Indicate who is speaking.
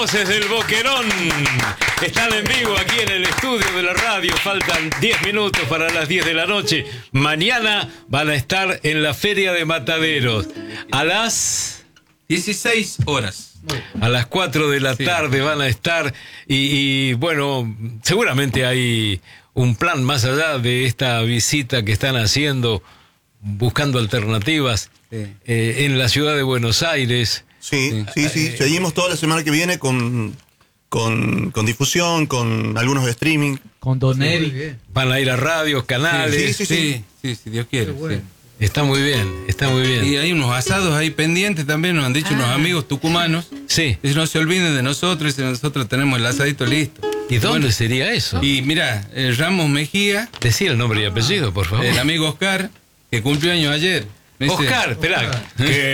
Speaker 1: Voces del Boquerón están en vivo aquí en el estudio de la radio. Faltan 10 minutos para las 10 de la noche. Mañana van a estar en la Feria de Mataderos a las
Speaker 2: 16 horas.
Speaker 1: A las 4 de la tarde van a estar y bueno, seguramente hay un plan más allá de esta visita que están haciendo, buscando alternativas en la ciudad de Buenos Aires.
Speaker 3: Sí. Seguimos toda la semana que viene con difusión, con algunos streaming.
Speaker 4: Con Don Eric.
Speaker 1: Van a ir a radios, canales.
Speaker 2: Sí, Dios quiere.
Speaker 1: Bueno. Está muy bien, está muy bien.
Speaker 2: Y hay unos asados ahí pendientes también, nos han dicho unos amigos tucumanos.
Speaker 1: Sí.
Speaker 2: Y no se olviden de nosotros, y nosotros tenemos el asadito listo.
Speaker 1: ¿Y dónde sería eso?
Speaker 2: Y mira, Ramos Mejía.
Speaker 1: Decí el nombre y apellido, por favor.
Speaker 2: El amigo Oscar, que cumplió años ayer.
Speaker 1: Oscar, espera.